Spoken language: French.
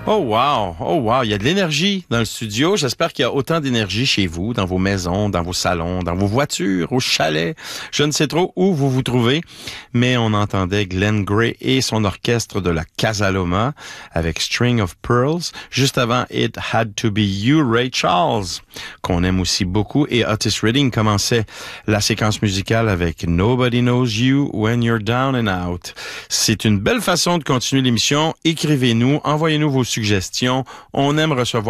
Oh wow, oh wow, il y a de l'énergie dans le studio. J'espère qu'il y a autant d'énergie chez vous, dans vos maisons, dans vos salons, dans vos voitures, au chalet. Je ne sais trop où vous vous trouvez, mais on entendait Glenn Gray et son orchestre de la Casa Loma avec String of Pearls. Juste avant, It Had to Be You, Ray Charles, qu'on aime aussi beaucoup. Et Otis Redding commençait la séquence musicale avec Nobody Knows You When You're Down and Out. C'est une belle façon de continuer l'émission. Écrivez-nous, envoyez-nous vos suggestions. On aime recevoir